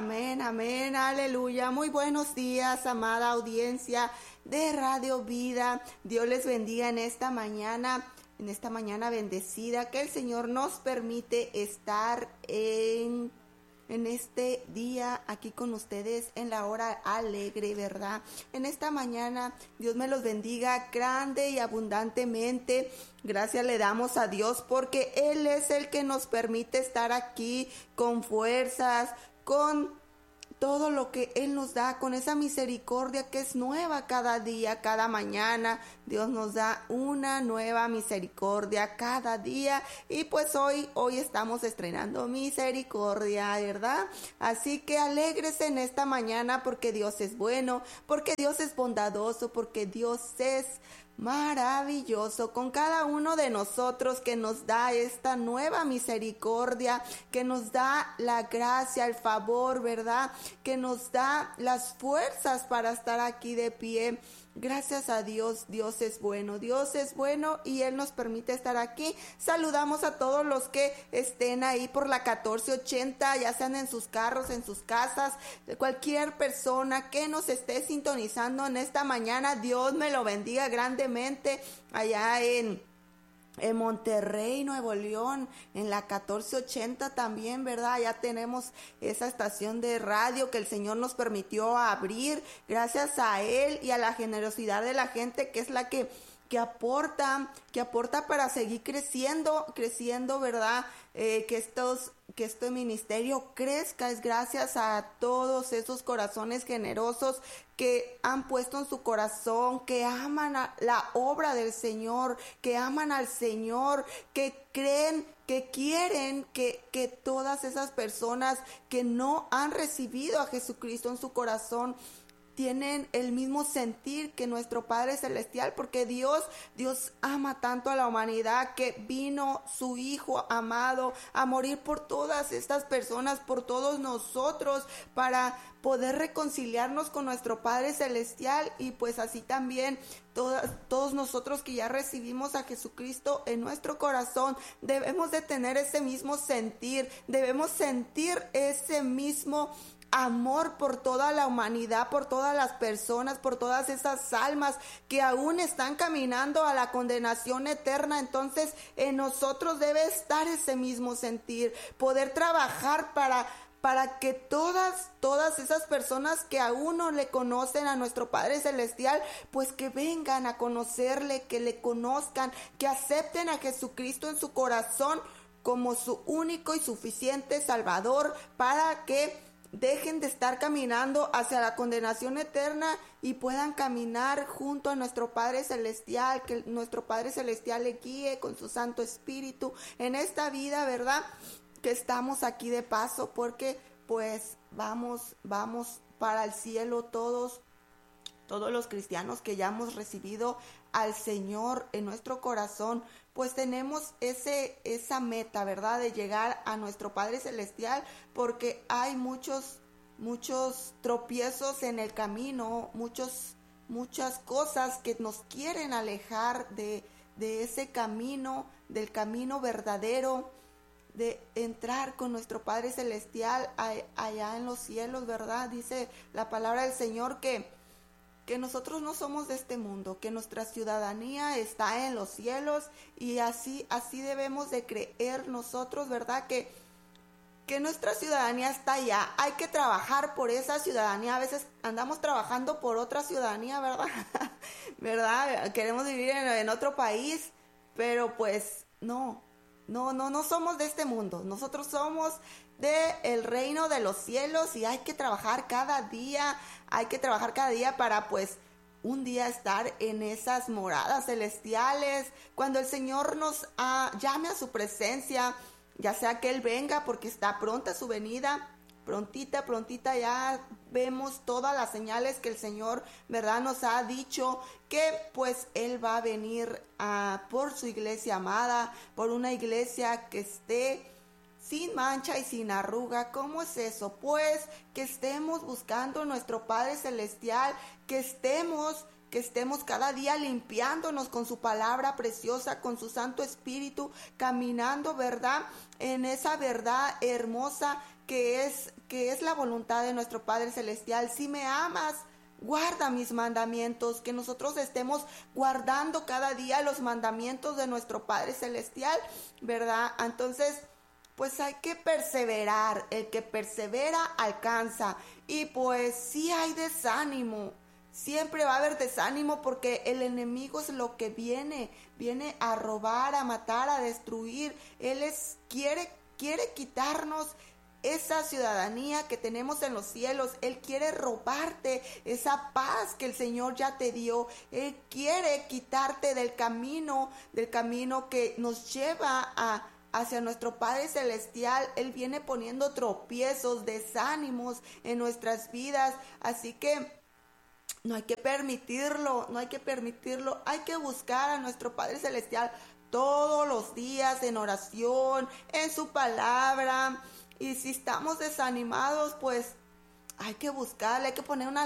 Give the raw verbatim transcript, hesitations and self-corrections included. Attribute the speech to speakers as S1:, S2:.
S1: Amén, amén, aleluya. Muy buenos días, amada audiencia de Radio Vida. Dios les bendiga en esta mañana, en esta mañana bendecida que el Señor nos permite estar en, en este día aquí con ustedes en la hora alegre, ¿verdad? En esta mañana Dios me los bendiga grande y abundantemente. Gracias le damos a Dios porque Él es el que nos permite estar aquí con fuerzas, con todo lo que Él nos da, con esa misericordia que es nueva cada día, cada mañana. Dios nos da una nueva misericordia cada día y pues hoy, hoy estamos estrenando misericordia, ¿verdad? Así que alégrese en esta mañana porque Dios es bueno, porque Dios es bondadoso, porque Dios es maravilloso con cada uno de nosotros, que nos da esta nueva misericordia, que nos da la gracia, el favor, ¿verdad? Que nos da las fuerzas para estar aquí de pie. Gracias a Dios, Dios es bueno, Dios es bueno y Él nos permite estar aquí. Saludamos a todos los que estén ahí por la catorce ochenta, ya sean en sus carros, en sus casas, cualquier persona que nos esté sintonizando en esta mañana. Dios me lo bendiga grandemente allá en En Monterrey, Nuevo León, en la catorce ochenta también, ¿verdad? Ya tenemos esa estación de radio que el Señor nos permitió abrir, gracias a Él y a la generosidad de la gente que es la que, que aporta, que aporta para seguir creciendo, creciendo, ¿verdad? Eh, que estos, que este ministerio crezca, es gracias a todos esos corazones generosos que han puesto en su corazón, que aman a la obra del Señor, que aman al Señor, que creen, que quieren que, que todas esas personas que no han recibido a Jesucristo en su corazón tienen el mismo sentir que nuestro Padre Celestial, porque Dios, Dios ama tanto a la humanidad que vino su Hijo amado a morir por todas estas personas, por todos nosotros, para poder reconciliarnos con nuestro Padre Celestial y pues así también todas, todos nosotros que ya recibimos a Jesucristo en nuestro corazón, debemos de tener ese mismo sentir, debemos sentir ese mismo amor por toda la humanidad, por todas las personas, por todas esas almas que aún están caminando a la condenación eterna. Entonces en nosotros debe estar ese mismo sentir, poder trabajar para para que todas, todas esas personas que aún no le conocen a nuestro Padre Celestial, pues que vengan a conocerle, que le conozcan, que acepten a Jesucristo en su corazón como su único y suficiente Salvador, para que dejen de estar caminando hacia la condenación eterna y puedan caminar junto a nuestro Padre Celestial, que nuestro Padre Celestial le guíe con su Santo Espíritu en esta vida, ¿verdad? Que estamos aquí de paso, porque pues vamos, vamos para el cielo todos, todos los cristianos que ya hemos recibido al Señor en nuestro corazón, pues tenemos ese, esa meta, ¿verdad? De llegar a nuestro Padre Celestial, porque hay muchos, muchos tropiezos en el camino, muchos, muchas cosas que nos quieren alejar de, de ese camino, del camino verdadero, de entrar con nuestro Padre Celestial allá en los cielos, ¿verdad? Dice la palabra del Señor que que nosotros no somos de este mundo, que nuestra ciudadanía está en los cielos y así, así debemos de creer nosotros, ¿verdad? Que, que nuestra ciudadanía está allá. Hay que trabajar por esa ciudadanía. A veces andamos trabajando por otra ciudadanía, ¿verdad? ¿Verdad? Queremos vivir en, en otro país, pero pues no, no, no, no somos de este mundo. Nosotros somos de el reino de los cielos y hay que trabajar cada día, hay que trabajar cada día para pues un día estar en esas moradas celestiales, cuando el Señor nos uh, llame a su presencia, ya sea que Él venga porque está pronta su venida, prontita, prontita ya vemos todas las señales que el Señor, ¿verdad?, nos ha dicho que pues Él va a venir uh, por su iglesia amada, por una iglesia que esté sin mancha y sin arruga. ¿Cómo es eso? Pues que estemos buscando nuestro Padre Celestial, que estemos que estemos cada día limpiándonos con su palabra preciosa, con su Santo Espíritu, caminando, ¿verdad?, en esa verdad hermosa que es, que es la voluntad de nuestro Padre Celestial. Si me amas, guarda mis mandamientos, que nosotros estemos guardando cada día los mandamientos de nuestro Padre Celestial, ¿verdad? Entonces, pues hay que perseverar, el que persevera alcanza. Y pues sí hay desánimo, siempre va a haber desánimo porque el enemigo es lo que viene, viene a robar, a matar, a destruir. Él es, quiere, quiere quitarnos esa ciudadanía que tenemos en los cielos. Él quiere robarte esa paz que el Señor ya te dio. Él quiere quitarte del camino, del camino que nos lleva a, hacia nuestro Padre Celestial. Él viene poniendo tropiezos, desánimos en nuestras vidas. Así que no hay que permitirlo, no hay que permitirlo. Hay que buscar a nuestro Padre Celestial todos los días en oración, en su palabra. Y si estamos desanimados, pues hay que buscarle, hay que poner una